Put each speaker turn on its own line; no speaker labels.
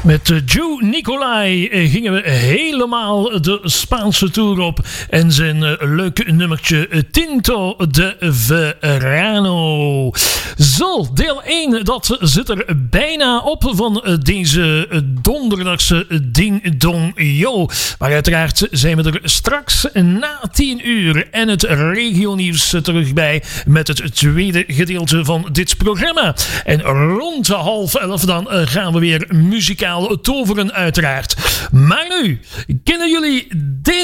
Met Joe Nicolai gingen we helemaal de Spaanse tour op. En zijn leuke nummertje Tinto de Verano. Zo, deel 1, dat zit er bijna op van deze donderdagse Ding Dong Yo. Maar uiteraard zijn we er straks na 10 uur en het regionieuws terug bij met het tweede gedeelte van dit programma. En rond 10:30 dan gaan we weer muzikaal toveren uiteraard. Maar nu, kennen jullie deze?